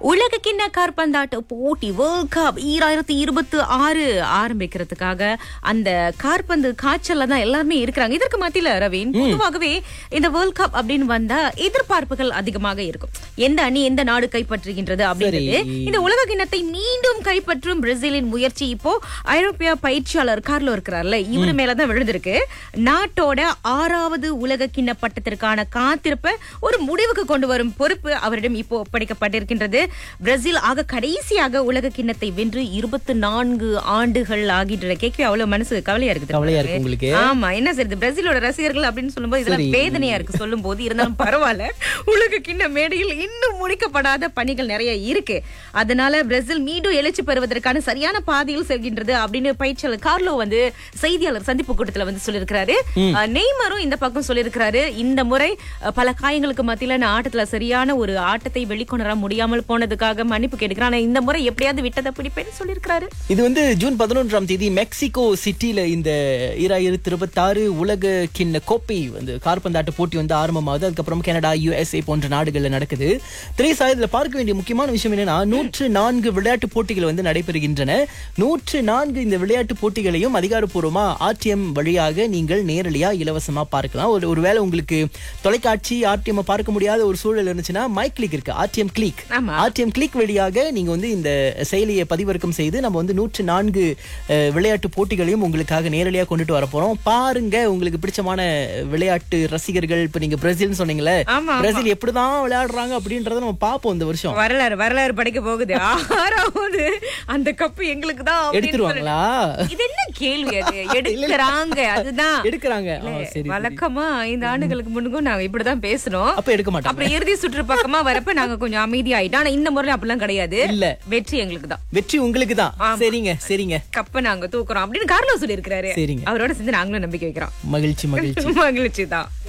உலக கிண்ண காற்பந்தாட்ட போட்டி வேர்ல்ட் கப் 2026 ஆரம்பிக்கிறதுக்காக அந்த காற்பந்து காய்ச்சல்ல தான் எல்லாருமே இருக்கிறாங்க. இதற்கு மத்தியில ரவீன், பொதுவாகவே இந்த வேர்ல்ட் கப் அப்படின்னு வந்தா எதிர்பார்ப்புகள் அதிகமாக இருக்கும். எந்த அணி எந்த நாடு கைப்பற்றுகின்றது அப்படின்றது. இந்த உலக கிண்ணத்தை மீண்டும் கைப்பற்றும் பிரேசிலின் முயற்சி இப்போ ஐரோப்பிய பயிற்சியாளர் கார்லோ இருக்கிறார்ல, இவரு மேலதான் விழுந்திருக்கு. நாட்டோட 6வது உலக கிண்ண பட்டத்திற்கான காத்திருப்பை ஒரு முடிவுக்கு கொண்டு வரும் பொறுப்பு அவரிடம் இப்போ ஒப்படைக்கப்பட்டிருக்கின்றது. பிரேசில் ஆக கடைசியாக உலக கிண்ணத்தை வென்று 24 ஆண்டுகள் ஆகின்ற கேட்கவே அவ்வளவு மனசு கவலையா இருக்குது உங்களுக்கு. ஆமா, என்ன செய்யுது, பிரேசிலோட ரசிகர்கள் அப்படின்னு சொல்லும்போது இதெல்லாம் வேதனையா இருக்கு சொல்லும் போது. இருந்தாலும் பரவாயில்ல, உலக கிண்ண மேடையில் இன்னும் முடிக்கப்படாத பணிகள் நிறைய இருக்கு. அதனால பிரேசில் மீண்டும் எழுச்சி பெறுவதற்கான சரியான பாதையில் செல்கின்றது அப்படின்னு பயிற்சியாளர் கார்லோ செய்தியாளர் சந்திப்பு கூட்டத்துல சொல்லியிருக்கிறாரு. நெய்மரும் இந்த பக்கம் சொல்லியிருக்கிறாரு, இந்த முறை பல காயங்களுக்கு மத்தியில நான் ஆட்டத்துல சரியான ஒரு ஆட்டத்தை வெளிக்கொணர முடியாமல் போனதுக்காக மன்னிப்பு கேட்கிறேன். ஆனா இந்த முறை எப்படியாவது விட்டதை பிடிப்பேன்னு சொல்லியிருக்கிறாரு. இது ஜூன் 11ஆம் தேதி மெக்சிகோ சிட்டில இந்த 2026 உலக கிண்ண கோப்பை காற்பந்தாட்ட போட்டி ஆரம்பமாகுது. அதுக்கப்புறம் கனடா, USA போன்ற நாடுகள்ல நடக்குது. திரைசா, இதுல பார்க்க வேண்டிய முக்கியமான விஷயம் என்னன்னா 104 விளையாட்டு போட்டிகள் நடைபெறுகின்றன. 104 இந்த விளையாட்டு போட்டிகளையும் அதிகாரப்பூர்வமா RTM வழியாக நீங்கள் நேரடியா இலவசமா பார்க்கலாம். ஒருவேளை உங்களுக்கு தொலைக்காட்சி RTM பார்க்க முடியாத ஒரு சூழல் இருந்துச்சுன்னா மை கிளிக் இருக்கு, RTM கிளிக் வழியாக நீங்க இந்த செயலியை பதிவிறக்கம் செய்து நம்ம 104 விளையாட்டு போட்டிகளையும் உங்களுக்காக நேரடியாக கொண்டுட்டு வர போறோம். பாருங்க, உங்களுக்கு பிடிச்சமான விளையாட்டு ரசிகர்கள், இப்ப நீங்க பிரேசில் சொன்னீங்களே, பிரேசில் எப்படிதான் விளையாடுறாங்க அப்படின்றத நம்ம பாப்போம். இந்த வருஷம் வரலாறு படிக்க போகுது. 6வது அந்த கப்பு எங்களுக்கு தான் எடுத்துருவாங்களா? இது என்ன கேள்வி? அது எடுக்கிறாங்க, அதுதான் எடுக்கிறாங்க. வழக்கமா 5 ஆண்டுகளுக்கு முன்னுக்கும் நாங்க இப்படிதான் பேசணும். அப்ப எடுக்க மாட்டோம். அப்புறம் இறுதி சுற்று பக்கமா வரப்ப நாங்க கொஞ்சம் அமைதியாயிட்டோம். ஆனா இந்த முறை அப்படிலாம் கிடையாது. இல்ல, வெற்றி எங்களுக்கு தான். வெற்றி உங்களுக்கு தான். சரிங்க, கப்ப நாங்க தூக்குறோம் அப்படின்னு கார்லோ சொல்லி இருக்கிறாரு. அவரோட சேர்ந்து நாங்களும் நம்பிக்கை வைக்கிறோம். மகிழ்ச்சி மகிழ்ச்சி தான்.